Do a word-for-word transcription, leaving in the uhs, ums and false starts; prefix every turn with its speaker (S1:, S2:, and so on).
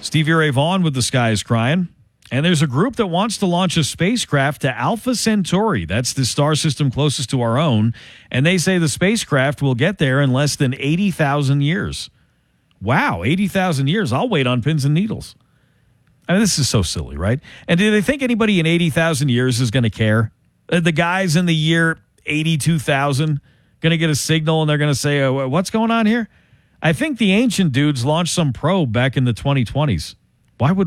S1: Stevie Ray Vaughan with The Sky is Crying. And there's a group that wants to launch a spacecraft to Alpha Centauri. That's the star system closest to our own. And they say the spacecraft will get there in less than eighty thousand years. Wow, eighty thousand years. I'll wait on pins and needles. I mean, this is so silly, right? And do they think anybody in eighty thousand years is going to care? The guys in the year eighty-two thousand going to get a signal and they're going to say, oh, what's going on here? I think the ancient dudes launched some probe back in the twenty twenties. Why would